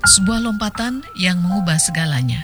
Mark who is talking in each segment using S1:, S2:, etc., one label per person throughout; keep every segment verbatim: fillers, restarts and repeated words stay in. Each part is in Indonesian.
S1: Sebuah lompatan yang mengubah segalanya.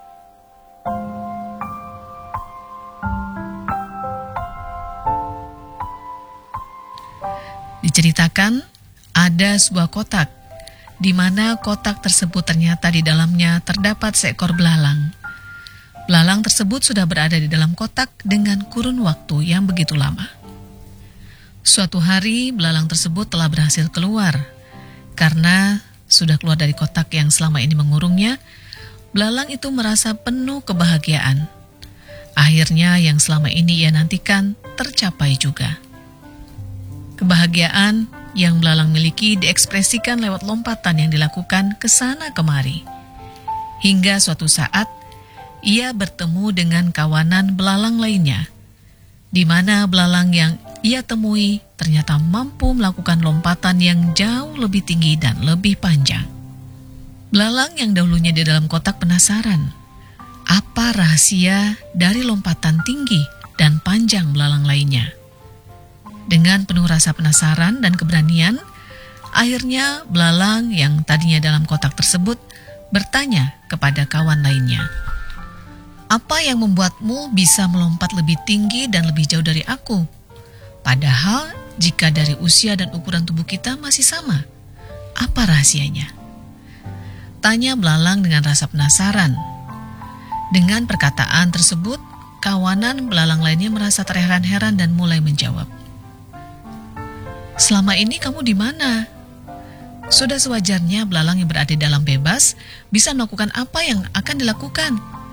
S1: Diceritakan ada sebuah kotak, di mana kotak tersebut ternyata di dalamnya terdapat seekor belalang. Belalang tersebut sudah berada di dalam kotak dengan kurun waktu yang begitu lama. Suatu hari, belalang tersebut telah berhasil keluar. Karena sudah keluar dari kotak yang selama ini mengurungnya, belalang itu merasa penuh kebahagiaan. Akhirnya yang selama ini ia nantikan tercapai juga. Kebahagiaan yang belalang miliki diekspresikan lewat lompatan yang dilakukan ke sana kemari. Hingga suatu saat, ia bertemu dengan kawanan belalang lainnya, di mana belalang yang ia temui ternyata mampu melakukan lompatan yang jauh lebih tinggi dan lebih panjang. Belalang yang dahulunya di dalam kotak penasaran, apa rahasia dari lompatan tinggi dan panjang belalang lainnya. Dengan penuh rasa penasaran dan keberanian, akhirnya belalang yang tadinya dalam kotak tersebut bertanya kepada kawan lainnya, "Apa yang membuatmu bisa melompat lebih tinggi dan lebih jauh dari aku? Padahal jika dari usia dan ukuran tubuh kita masih sama, apa rahasianya?" Tanya belalang dengan rasa penasaran. Dengan perkataan tersebut, kawanan belalang lainnya merasa terheran-heran dan mulai menjawab, "Selama ini kamu di mana? Sudah sewajarnya belalang yang berada dalam bebas bisa melakukan apa yang akan dilakukan."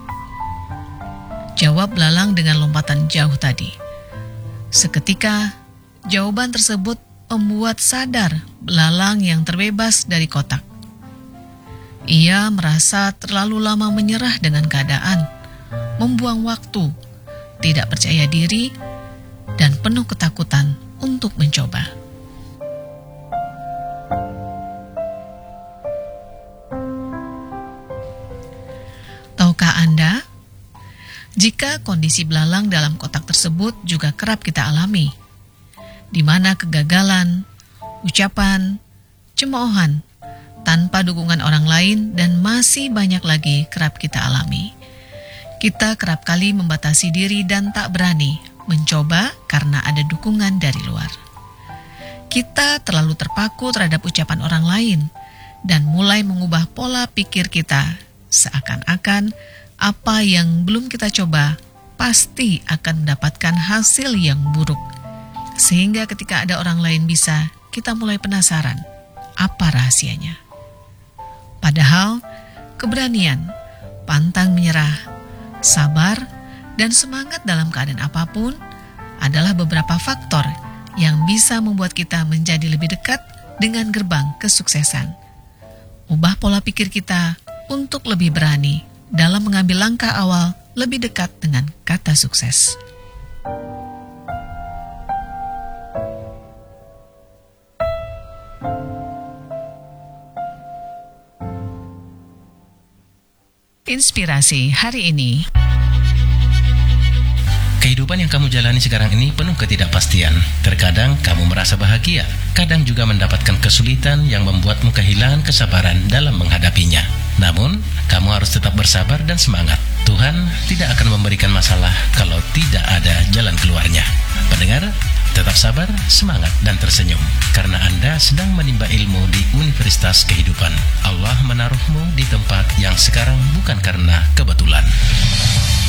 S1: Jawab belalang dengan lompatan jauh tadi. Seketika, jawaban tersebut membuat sadar belalang yang terbebas dari kotak. Ia merasa terlalu lama menyerah dengan keadaan, membuang waktu, tidak percaya diri, dan penuh ketakutan untuk mencoba. Tahukah Anda, jika kondisi belalang dalam kotak tersebut juga kerap kita alami, di mana kegagalan, ucapan, cemoohan, tanpa dukungan orang lain, dan masih banyak lagi kerap kita alami. Kita kerap kali membatasi diri dan tak berani mencoba karena ada dukungan dari luar. Kita terlalu terpaku terhadap ucapan orang lain dan mulai mengubah pola pikir kita seakan-akan apa yang belum kita coba pasti akan mendapatkan hasil yang buruk. Sehingga ketika ada orang lain bisa, kita mulai penasaran apa rahasianya. Padahal keberanian, pantang menyerah, sabar, dan semangat dalam keadaan apapun adalah beberapa faktor yang bisa membuat kita menjadi lebih dekat dengan gerbang kesuksesan. Ubah pola pikir kita untuk lebih berani dalam mengambil langkah awal lebih dekat dengan kata sukses. Inspirasi hari ini.
S2: Kehidupan yang kamu jalani sekarang ini penuh ketidakpastian. Terkadang kamu merasa bahagia, kadang juga mendapatkan kesulitan yang membuatmu kehilangan kesabaran dalam menghadapinya. Namun, kamu harus tetap bersabar dan semangat. Tuhan tidak akan memberikan masalah kalau tidak ada jalan keluarnya. Pendengar, tetap sabar, semangat, dan tersenyum. Karena Anda sedang menimba ilmu di Universitas Kehidupan. Allah menaruhmu di tempat yang sekarang bukan karena